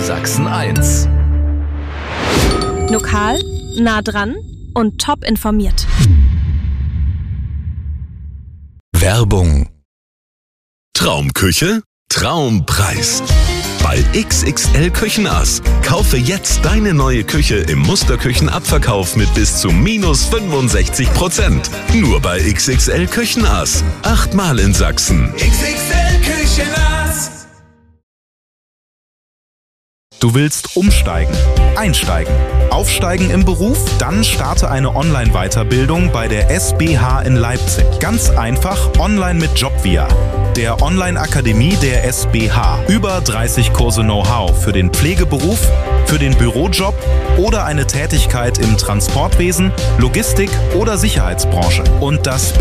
Sachsen 1. Lokal, nah dran und top informiert. Werbung. Traumküche? Traumpreis. Bei XXL Küchenass. Kaufe jetzt deine neue Küche im Musterküchenabverkauf mit bis zu minus 65%. Nur bei XXL Küchenass. 8-mal in Sachsen. XXL Küchenass. Du willst umsteigen, einsteigen, aufsteigen im Beruf? Dann starte eine Online-Weiterbildung bei der SBH in Leipzig. Ganz einfach online mit Jobvia, der Online-Akademie der SBH. Über 30 Kurse Know-how für den Pflegeberuf, für den Bürojob oder eine Tätigkeit im Transportwesen, Logistik oder Sicherheitsbranche. Und das